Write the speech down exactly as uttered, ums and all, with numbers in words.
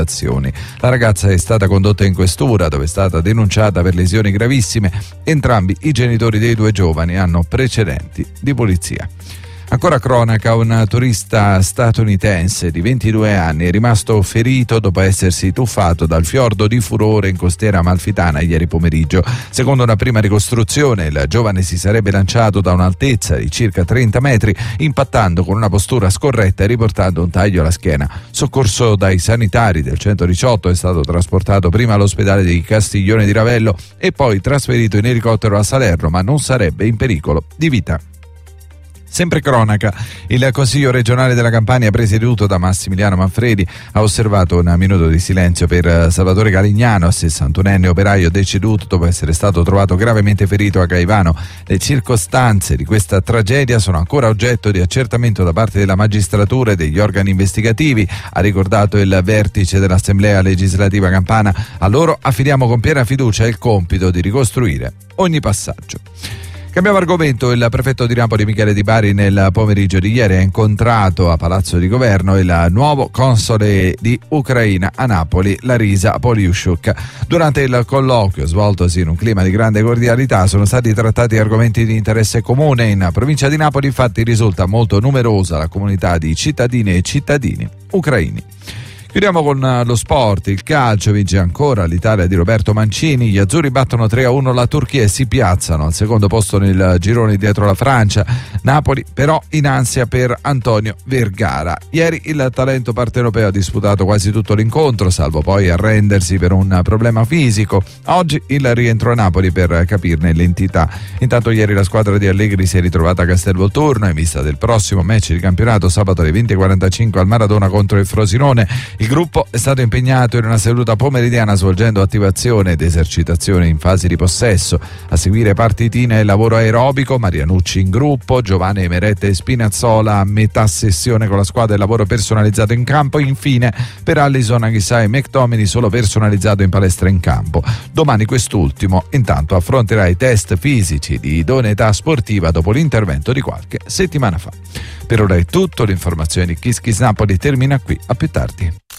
La ragazza è stata condotta in questura, dove è stata denunciata per lesioni gravissime. Entrambi i genitori dei due giovani hanno precedenti di polizia. Ancora cronaca, un turista statunitense di ventidue anni è rimasto ferito dopo essersi tuffato dal fiordo di Furore in costiera amalfitana ieri pomeriggio. Secondo una prima ricostruzione, il giovane si sarebbe lanciato da un'altezza di circa trenta metri, impattando con una postura scorretta e riportando un taglio alla schiena. Soccorso dai sanitari del centodiciotto, è stato trasportato prima all'ospedale di Castiglione di Ravello e poi trasferito in elicottero a Salerno, ma non sarebbe in pericolo di vita. Sempre cronaca, il Consiglio regionale della Campania, presieduto da Massimiliano Manfredi, ha osservato un minuto di silenzio per Salvatore Galignano, sessantunenne operaio deceduto dopo essere stato trovato gravemente ferito a Caivano. Le circostanze di questa tragedia sono ancora oggetto di accertamento da parte della magistratura e degli organi investigativi, ha ricordato il vertice dell'Assemblea legislativa campana. A loro affidiamo con piena fiducia il compito di ricostruire ogni passaggio. Cambiamo argomento. Il prefetto di Napoli Michele Di Bari nel pomeriggio di ieri ha incontrato a Palazzo di Governo il nuovo console di Ucraina a Napoli, Larisa Poliushchuk. Durante il colloquio, svoltosi in un clima di grande cordialità, sono stati trattati argomenti di interesse comune. In provincia di Napoli infatti risulta molto numerosa la comunità di cittadine e cittadini ucraini. Chiudiamo con lo sport. Il calcio, vince ancora l'Italia di Roberto Mancini. Gli azzurri battono tre a uno la Turchia e si piazzano al secondo posto nel girone dietro la Francia. Napoli però in ansia per Antonio Vergara. Ieri il talento partenopeo ha disputato quasi tutto l'incontro, salvo poi arrendersi per un problema fisico. Oggi il rientro a Napoli per capirne l'entità. Intanto ieri la squadra di Allegri si è ritrovata a Castelvolturno in vista del prossimo match di campionato sabato alle venti e quarantacinque al Maradona contro il Frosinone. Il gruppo è stato impegnato in una seduta pomeridiana svolgendo attivazione ed esercitazione in fase di possesso. A seguire partitine e lavoro aerobico, Marianucci in gruppo, Giovanni Emerette e Spinazzola a metà sessione con la squadra e lavoro personalizzato in campo. Infine per Allison, Anghissà e McTominay solo personalizzato in palestra in campo. Domani quest'ultimo intanto affronterà i test fisici di idoneità sportiva dopo l'intervento di qualche settimana fa. Per ora è tutto, l'informazione di Kiss Kiss Napoli termina qui, a più tardi.